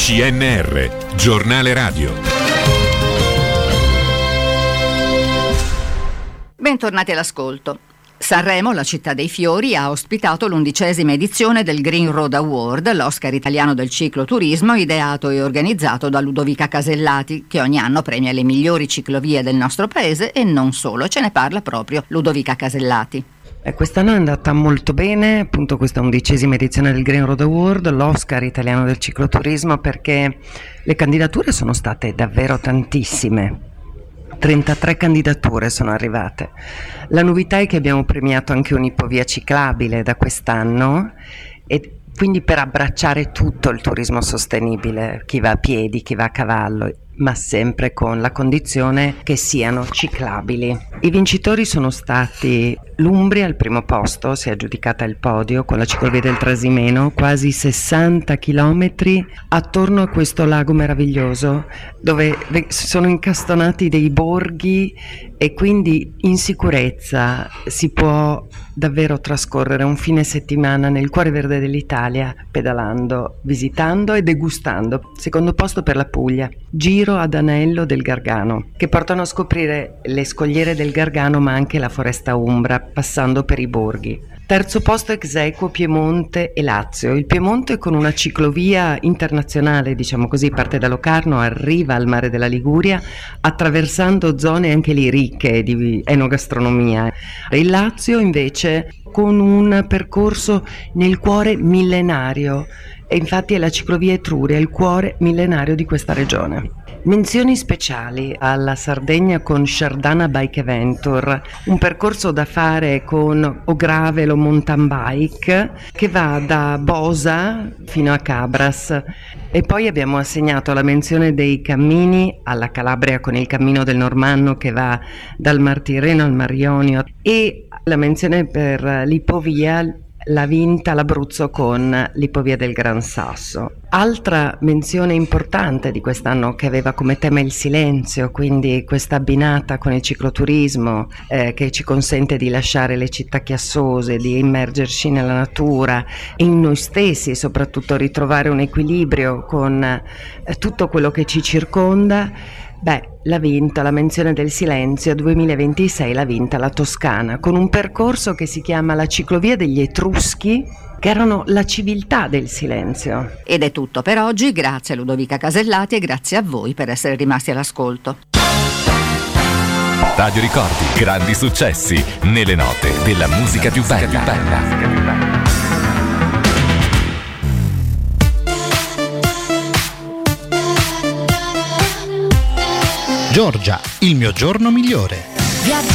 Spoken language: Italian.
CNR, giornale radio. Bentornati all'ascolto. Sanremo, la città dei fiori, ha ospitato l'11ª edizione del Green Road Award, l'Oscar italiano del cicloturismo, ideato e organizzato da Ludovica Casellati, che ogni anno premia le migliori ciclovie del nostro paese e non solo. Ce ne parla proprio Ludovica Casellati. Quest'anno è andata molto bene, appunto questa 11ª edizione del Green Road Award, l'Oscar italiano del cicloturismo, perché le candidature sono state davvero tantissime. 33 candidature sono arrivate. La novità è che abbiamo premiato anche un'ipovia ciclabile da quest'anno, e quindi per abbracciare tutto il turismo sostenibile, chi va a piedi, chi va a cavallo, ma sempre con la condizione che siano ciclabili. I vincitori sono stati l'Umbria al primo posto, si è aggiudicata il podio con la ciclovia del Trasimeno, quasi 60 chilometri attorno a questo lago meraviglioso dove sono incastonati dei borghi e quindi in sicurezza si può davvero trascorrere un fine settimana nel cuore verde dell'Italia pedalando, visitando e degustando. Secondo posto per la Puglia, Giro ad Anello del Gargano, che portano a scoprire le scogliere del Gargano ma anche la foresta umbra passando per i borghi. Terzo posto ex aequo Piemonte e Lazio. Il Piemonte con una ciclovia internazionale, diciamo così, parte da Locarno, arriva al mare della Liguria attraversando zone anche lì ricche di enogastronomia. Il Lazio invece con un percorso nel cuore millenario, e infatti è la ciclovia Etruria, il cuore millenario di questa regione. Menzioni speciali alla Sardegna con Shardana Bike Adventure, un percorso da fare con o gravel o mountain bike che va da Bosa fino a Cabras. E poi abbiamo assegnato la menzione dei cammini alla Calabria con il cammino del Normanno che va dal Mar Tirreno al Mar Ionio, e la menzione per l'ipovia l'ha vinta l'Abruzzo con l'ipovia del Gran Sasso. Altra menzione importante di quest'anno, che aveva come tema il silenzio, quindi questa abbinata con il cicloturismo che ci consente di lasciare le città chiassose, di immergerci nella natura, in noi stessi, soprattutto ritrovare un equilibrio con tutto quello che ci circonda. L'ha vinta la menzione del silenzio 2026, l'ha vinta la Toscana, con un percorso che si chiama la ciclovia degli Etruschi, che erano la civiltà del silenzio. Ed è tutto per oggi, grazie a Ludovica Casellati e grazie a voi per essere rimasti all'ascolto. Radio Ricordi, grandi successi nelle note della musica più bella. Giorgia, il mio giorno migliore.